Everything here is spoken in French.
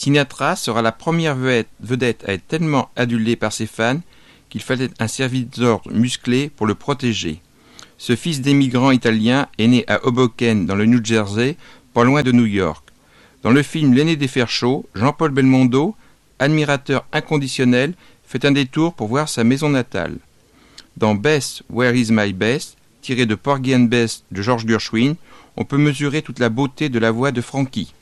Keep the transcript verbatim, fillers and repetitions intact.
Sinatra sera la première vedette à être tellement adulée par ses fans qu'il fallait un service d'ordre musclé pour le protéger. Ce fils d'émigrants italiens est né à Hoboken, dans le New Jersey, pas loin de New York. Dans le film L'aîné des fers chauds, Jean-Paul Belmondo, admirateur inconditionnel, fait un détour pour voir sa maison natale. Dans Bess, Where is my Bess, tiré de Porgy and Bess de George Gershwin, on peut mesurer toute la beauté de la voix de Frankie.